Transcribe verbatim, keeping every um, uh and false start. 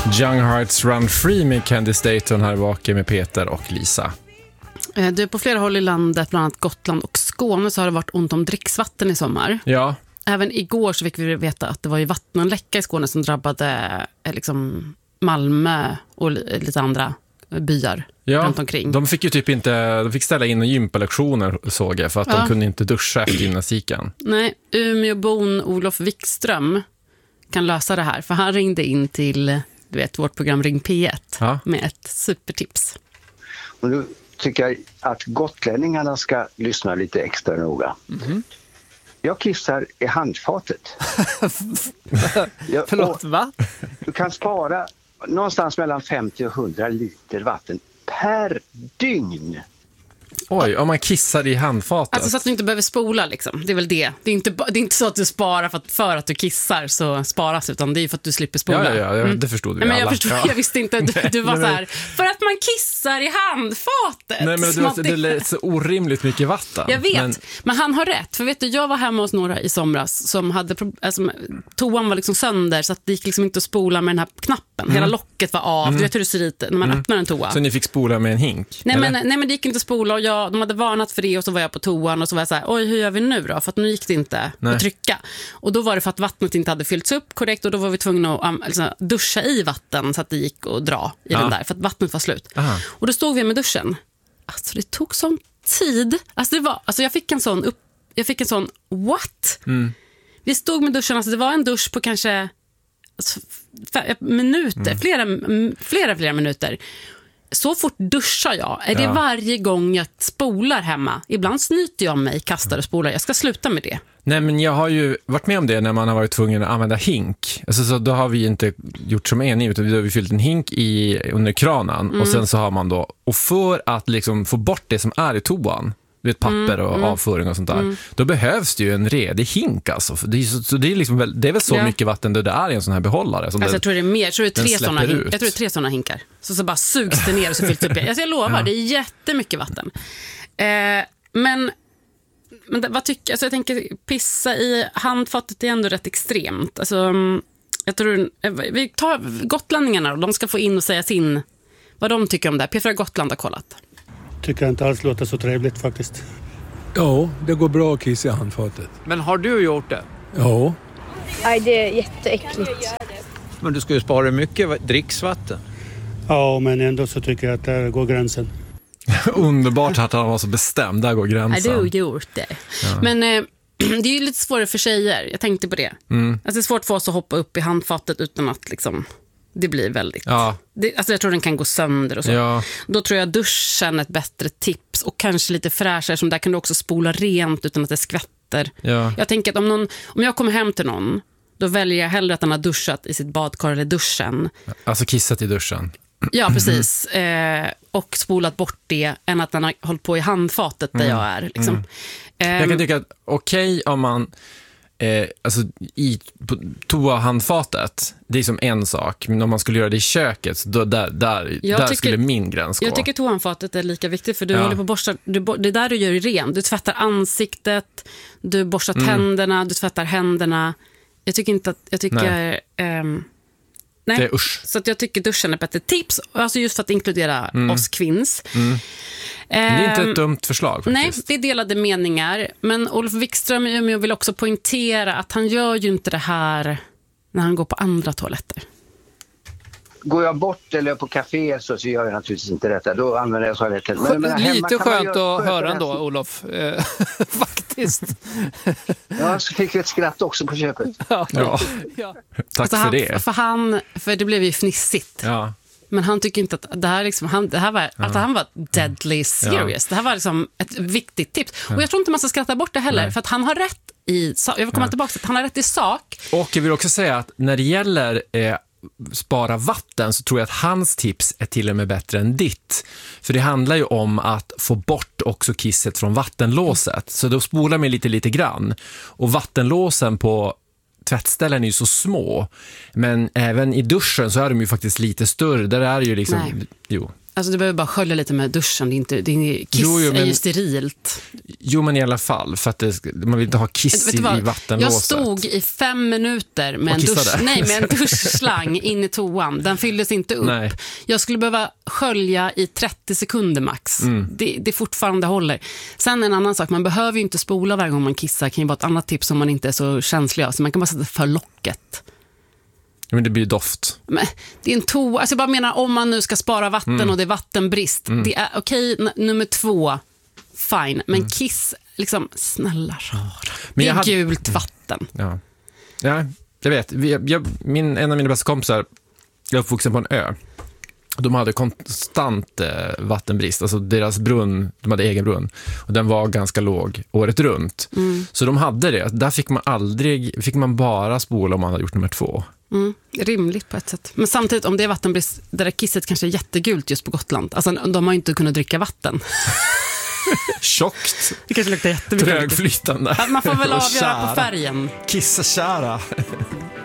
Young Hearts Run Free med Candy Staton här bak med Peter och Lisa. Du är på flera håll i landet, bland annat Gotland och Skåne, så har det varit ont om dricksvatten i sommar. Ja. Även igår så fick vi veta att det var ju vattenläcka i Skåne som drabbade liksom Malmö och lite andra byar ja, runt omkring. De fick ju typ inte, de fick ställa in gympalektioner såg jag, för att ja. de kunde inte duscha efter gymnastiken. Nej, Umeåbon Olof Wikström kan lösa det här, för han ringde in till, du vet, vårt program Ring P ett ja. med ett supertips. Och nu tycker jag att gotlänningarna ska lyssna lite extra noga. Mm-hmm. Jag kissar i handfatet. jag, Förlåt, va? Du kan spara någonstans mellan femtio och hundra liter vatten per dygn. Oj, om man kissar i handfatet. Alltså så att du inte behöver spola liksom. Det är väl det. Det är inte, det är inte så att du sparar för att, för att du kissar så sparas, utan det är för att du slipper spola. Ja, ja, ja mm. det förstod vi Nej, men alla. Jag, förstod, ja. jag visste inte. Du, du var nej, så här, för att man kissar i handfatet. Nej, men det, det, det är så orimligt mycket vatten. Jag vet, men... men han har rätt. För vet du, jag var hemma hos några i somras som hade, alltså, toan var liksom sönder, så att det gick liksom inte att spola med den här knappen. Mm. Hela locket var av. Mm. Du vet hur det ser ut när man mm. öppnar en toa. Så ni fick spola med en hink? Nej, men, nej men det gick inte att spola, och jag, de hade varnat för det, och så var jag på toan och så var jag så här, oj, hur gör vi nu då? För att nu gick det inte nej. att trycka. Och då var det för att vattnet inte hade fyllts upp korrekt, och då var vi tvungna att um, alltså, duscha i vatten så att det gick att dra i ja. den där, för att vattnet var slut. Aha. Och då stod vi med duschen. Alltså det tog sån tid. Alltså det var, alltså jag fick en sån upp, jag fick en sån what? Mm. Vi stod med duschen, alltså det var en dusch på kanske alltså, minuter, mm. flera, flera, flera minuter. Så fort duschar jag. Är det ja. varje gång jag spolar hemma? Ibland snyter jag mig, kastar och spolar. Jag ska sluta med det. Nej, men jag har ju varit med om det när man har varit tvungen att använda hink. Alltså, så då har vi inte gjort som en, utan vi har fyllt en hink i, under kranen. Mm. Och sen så har man då, och för att liksom få bort det som är i toan, du vet, papper och mm. avföring och sånt där, mm. då behövs det ju en redig hink alltså. Det är, så, så det är, liksom väl, det är väl så ja. mycket vatten det är i en sån här behållare som alltså, det, jag tror det är mer, jag tror det är tre såna hink, jag tror det är tre såna hinkar. Så, så bara sugs det ner och så fylls det upp. Alltså, jag lovar, ja. det är jättemycket vatten. Eh, men men det, vad tycker alltså, jag tänker pissa i handfatet är ändå rätt extremt. Alltså jag tror vi tar gotlänningarna och de ska få in och säga sin vad de tycker om det. P fyra Gotland har kollat. Tycker jag inte alls låter så trevligt faktiskt. Ja, det går bra att kissa i handfatet. Men har du gjort det? Ja. Nej, det är jätteäckligt. Men du ska ju spara mycket dricksvatten. Ja, men ändå så tycker jag att där går gränsen. Underbart att han var så bestämd, där går gränsen. Nej, du har gjort det. Ja. Men eh, det är ju lite svårare för tjejer, jag tänkte på det. Mm. Alltså, det är svårt för oss att hoppa upp i handfatet utan att liksom... Det blir väldigt... Ja. Det, alltså jag tror den kan gå sönder och så. Ja. Då tror jag duschen är ett bättre tips. Och kanske lite fräschare, som där kan du också spola rent utan att det skvätter. Ja. Jag tänker att om, någon, om jag kommer hem till någon, då väljer jag hellre att den har duschat i sitt badkar eller duschen. Alltså kissat i duschen. Ja, precis. Eh, och spolat bort det än att den har hållit på i handfatet där mm. jag är. Liksom. Mm. Eh, jag kan tycka att okej okay, om man... Eh, alltså i toahandfatet, det är som en sak, men om man skulle göra det i köket, då där, där, där tycker, skulle min gräns gå. Jag tycker toahandfatet är lika viktigt, för du ja. håller på att borsta, du, det är där du gör det ren. Du tvättar ansiktet, du borstar mm. tänderna, du tvättar händerna. Jag tycker inte att, jag tycker nej. Ehm, nej. Det är usch. Så att jag tycker duschen är bättre tips, alltså just för att inkludera mm. oss kvinns. Mm. Det är inte ett dumt förslag faktiskt. Nej, det är delade meningar. Men Olof Wikström jag vill också poängtera att han gör ju inte det här när han går på andra toaletter. Går jag bort eller på café så, så gör jag naturligtvis inte detta. Då använder jag toaletten. Men, men lite skönt att höra ändå, Olof. Faktiskt. Ja, så fick vi ett skratt också på köpet. Ja. Ja. Ja. Tack alltså för han, det. För, han, för det blev ju fnissigt. Ja. Men han tycker inte att det här, liksom, han, det här var, ja. att han var deadly serious. Ja. Det här var liksom ett viktigt tips. Ja. Och jag tror inte man ska skratta bort det heller. Nej. För att han har rätt i sak. Jag vill komma ja. tillbaka till att han har rätt i sak. Och jag vill också säga att när det gäller eh, spara vatten, så tror jag att hans tips är till och med bättre än ditt. För det handlar ju om att få bort också kisset från vattenlåset. Så då spolar man lite lite grann. Och vattenlåsen på tvättställen är ju så små. Men även i duschen så är de ju faktiskt lite större. Där är det ju liksom... Nej. Jo. Alltså du behöver bara skölja lite med duschen. Det är inte, det är, kiss jo, jo, men, är ju sterilt. Jo, men i alla fall. För att det, man vill inte ha kiss i, i vattenlåset. Jag stod i fem minuter med en, dusch, nej, med en duschslang in i toan. Den fylldes inte upp. Nej. Jag skulle behöva skölja i trettio sekunder max. Mm. Det, det fortfarande håller. Sen en annan sak. Man behöver ju inte spola varje gång man kissar. Det kan ju vara ett annat tips om man inte är så känslig. Så man kan bara sätta för locket. Men det blir doft. Men det är en toa. Alltså jag bara menar, om man nu ska spara vatten mm. och det är vattenbrist. Mm. Det är okej, okay, n- nummer två, fine. Men mm. kiss, liksom, snälla rara. Men det är hade... gult vatten. Ja, ja jag vet. Jag, jag, min, en av mina bästa kompisar, jag är uppvuxen på en ö. De hade konstant eh, vattenbrist. Alltså deras brunn, de hade egen brunn. Och den var ganska låg året runt. Mm. Så de hade det. Där fick man aldrig, fick man bara spola om man hade gjort nummer två. Mm, rimligt på ett sätt. Men samtidigt, om det är vattenbrist, det där kisset kanske är jättegult just på Gotland. Alltså de har ju inte kunnat dricka vatten. Tjockt. Det kanske luktar jättemycket. Trögflytande. Man får väl avgöra på färgen. Kissa kära.